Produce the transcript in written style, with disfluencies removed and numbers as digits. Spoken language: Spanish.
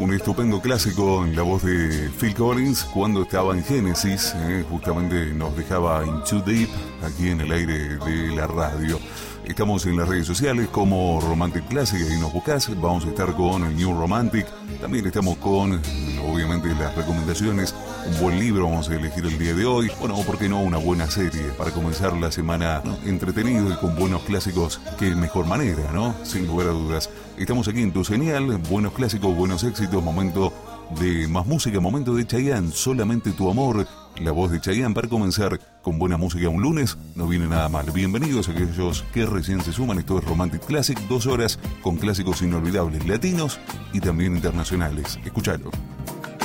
Un estupendo clásico en la voz de Phil Collins cuando estaba en Genesis, justamente nos dejaba In Too Deep aquí en el aire de la radio. Estamos en las redes sociales como Romantic Classic, ahí nos buscás. Vamos a estar con el New Romantic. También estamos con, obviamente, las recomendaciones. Un buen libro vamos a elegir el día de hoy. Bueno, ¿por qué no una buena serie para comenzar la semana entretenido y con buenos clásicos? Qué mejor manera, ¿no? Sin lugar a dudas. Estamos aquí en tu señal. Buenos clásicos, buenos éxitos. Momento de más música, momento de Chayanne. Solamente tu amor. La voz de Chayanne para comenzar con buena música un lunes, no viene nada mal. Bienvenidos a aquellos que recién se suman. Esto es Romantic Classic, 2 horas con clásicos inolvidables latinos y también internacionales. Escuchalo.